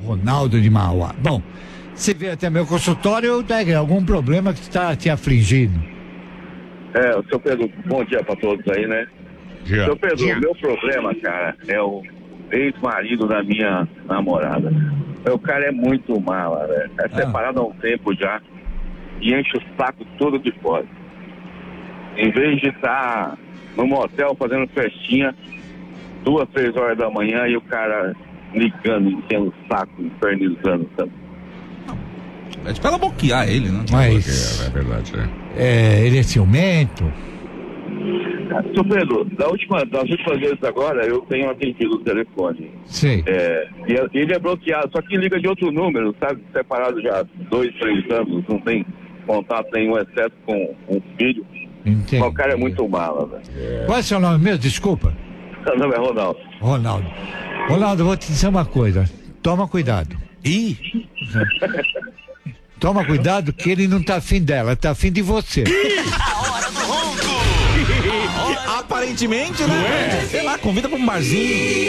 Ronaldo de Mauá. Bom, você veio até meu consultório, tem algum problema que está te afligindo? O seu Pedro, bom dia pra todos aí, né? Seu Pedro, o meu problema, cara, é o ex-marido da minha namorada. O cara é muito mala, velho. É separado há um tempo já e enche o saco todo de fora. Em vez de estar no motel fazendo festinha 2, 3 horas da manhã e o cara ligando, enchendo o saco, infernizando, sabe? É pra ela bloquear ele, né? Mas É verdade, ele é ciumento? Seu Pedro, das últimas vezes agora eu tenho atendido o telefone. Sim. E ele é bloqueado, só que liga de outro número, sabe? Separado já há 2, 3 anos, não tem contato nenhum, exceto com um filho. Entendi. O cara é muito mala, velho. Qual é o seu nome mesmo? Desculpa. Meu nome é Ronaldo. Ronaldo, vou te dizer uma coisa. Toma cuidado. Toma cuidado que ele não tá afim dela, tá afim de você. A hora do ronco. Aparentemente, né? Sei lá, convida pra um barzinho.